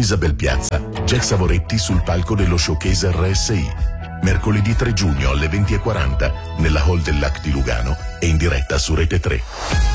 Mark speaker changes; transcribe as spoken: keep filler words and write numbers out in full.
Speaker 1: Isabel Piazza, Jack Savoretti sul palco dello showcase R S I. Mercoledì tre giugno alle venti e quaranta nella hall dell'A C T di Lugano e in diretta su Rete tre.